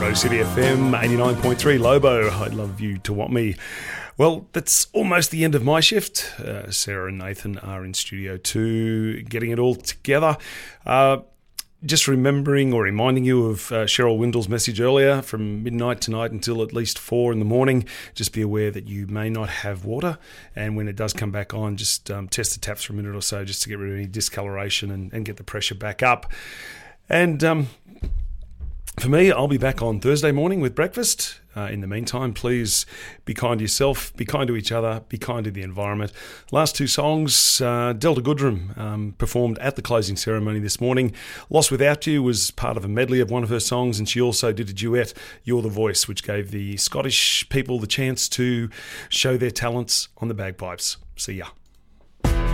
Motor City FM 89.3 Lobo. I'd love you to want me. Well, that's almost the end of my shift. Sarah and Nathan are in Studio 2 getting it all together. Just remembering or reminding you of Cheryl Windle's message earlier, from midnight tonight until at least 4 in the morning. Just be aware that you may not have water, and when it does come back on, just test the taps for a minute or so just to get rid of any discoloration and get the pressure back up. And for me, I'll be back on Thursday morning with breakfast. In the meantime, please be kind to yourself, be kind to each other, be kind to the environment. Last two songs, Delta Goodrem performed at the closing ceremony this morning. Lost Without You was part of a medley of one of her songs, and she also did a duet, You're the Voice, which gave the Scottish people the chance to show their talents on the bagpipes. See ya.